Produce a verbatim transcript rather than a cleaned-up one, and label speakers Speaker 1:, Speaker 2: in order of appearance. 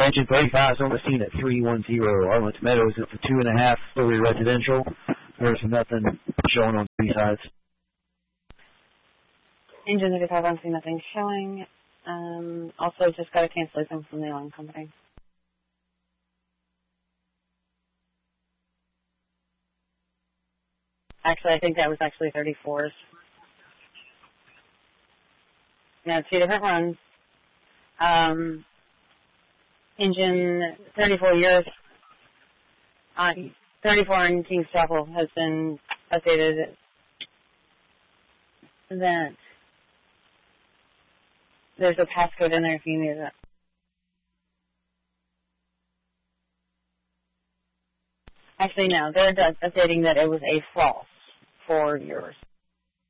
Speaker 1: engine thirty-five is on the scene at three one zero. Arlington Meadows is for two and a half, Story Residential. There's nothing showing on three sides.
Speaker 2: Engine thirty-five on scene, nothing showing. Um, also just got a cancellation from the alarm company. Actually, I think that was actually thirty-fours. Now, two different runs. Um, engine thirty-four years, uh, thirty-four in Kings Chapel has been updated that there's a passcode in there if you need it. Actually, no, they're updating that it was a false for yours.